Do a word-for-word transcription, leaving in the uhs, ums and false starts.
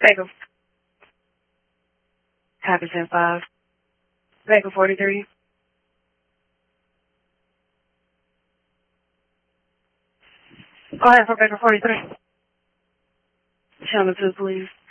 Baker. Copy ten five. Baker forty-three. Go ahead for Baker forty-three. Channel two, please.